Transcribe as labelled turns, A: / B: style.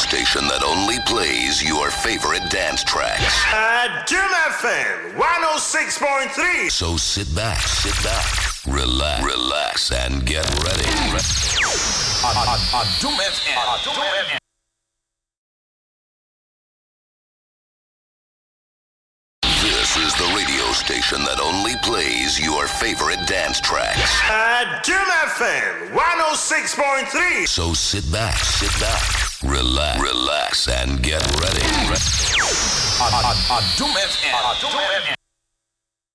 A: station that only plays your favorite dance tracks.
B: Jim FM 106.3.
A: So sit back, relax, and get ready.
C: Jim FM.
A: This is the radio station that only plays your favorite dance tracks.
B: Jim FM 106.3.
A: So sit back, relax, and get ready.
C: Jim FM.